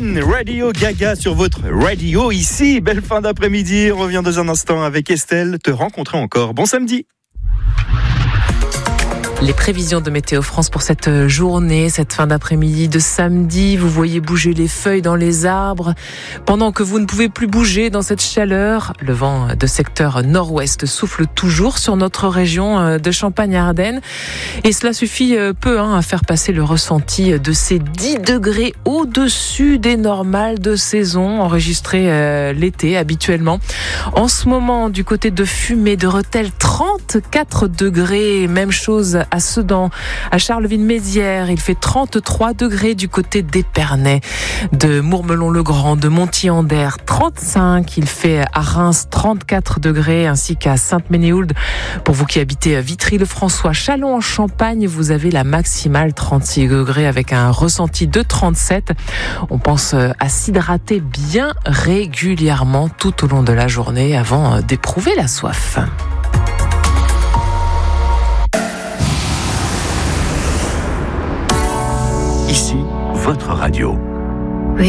Queen, Radio Gaga sur votre radio ici. Belle fin d'après-midi. On revient dans un instant avec Estelle. Te rencontrer encore. Bon samedi. Les prévisions de Météo France pour cette journée, cette fin d'après-midi de samedi. Vous voyez bouger les feuilles dans les arbres. Pendant que vous ne pouvez plus bouger dans cette chaleur, le vent de secteur nord-ouest souffle toujours sur notre région de Champagne-Ardenne. Et cela suffit peu à faire passer le ressenti de ces 10 degrés au-dessus des normales de saison enregistrées l'été habituellement. En ce moment, du côté de Fumé, de Rethel, 34 degrés. Même chose à Sedan, à Charleville-Mézières, il fait 33 degrés du côté d'Épernay, de Mourmelon-le-Grand, de Montier-en-Der, 35, il fait à Reims 34 degrés, ainsi qu'à Sainte-Ménéhould. Pour vous qui habitez Vitry-le-François, Châlons-en-Champagne, vous avez la maximale 36 degrés avec un ressenti de 37. On pense à s'hydrater bien régulièrement tout au long de la journée avant d'éprouver la soif. Ici, votre radio.